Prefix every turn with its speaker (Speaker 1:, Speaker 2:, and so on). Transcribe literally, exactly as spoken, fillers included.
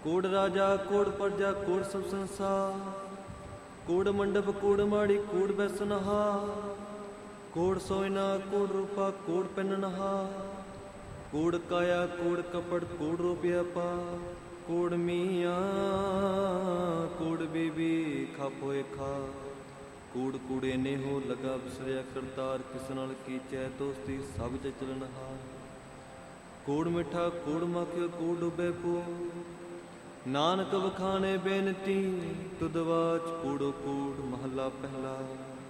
Speaker 1: ਕੂੜ ਰਾਜਾ ਕੂੜ ਪਰਜਾ ਕੂੜ ਸਭ ਸੰਸਾਰ, ਕੂੜ ਮੰਡਪ ਕੂੜ ਮਾੜੀ ਕੂੜ ਬੈਸਨਹਾ, ਕੂੜ ਸੋਇਨਾ ਕੂੜ ਰੂਪਾ ਕੂੜ ਪਹਿਨਨਹਾ, ਕੂੜ ਕਾਇਆ ਕੂੜ ਕਪੜ ਕੂੜ ਰੂਪਿਆ ਪਾ, ਕੂੜ ਮੀਆਂ ਕੂੜ ਬੀਬੀ ਖਾਪੋਏ ਖਾ, ਕੂੜ ਕੂੜੇ ਨੇ ਹੋ ਲਗਾ ਬਿਸਰਿਆ ਕਰਤਾਰ, ਕਿਸ ਨਾਲ ਕੀਚੈ ਦੋਸਤੀ ਸਭ ਚ ਚਲਨਹਾਰ, ਕੂੜ ਮਿੱਠਾ ਕੂੜ ਮੱਖਿਓ ਕੂੜ ਡੁੱਬੇ ਪੋ, ਨਾਨਕ ਵਖਾਣੇ ਬੇਨਤੀ ਤੁਧ ਵਾਚ ਕੂੜੋ ਕੂੜ ਮਹੱਲਾ ਪਹਿਲਾ।